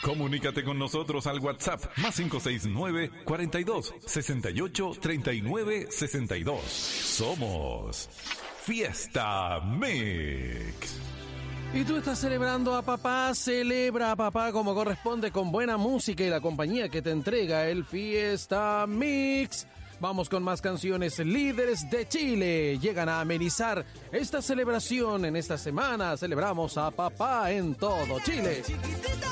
Comunícate con nosotros al WhatsApp más 569 42 68 39 62. Somos Fiesta Mix. ¿Y tú estás celebrando a papá? Celebra a papá como corresponde, con buena música y la compañía que te entrega el Fiesta Mix. Vamos con más canciones. Líderes de Chile llegan a amenizar esta celebración. En esta semana celebramos a papá en todo Chile.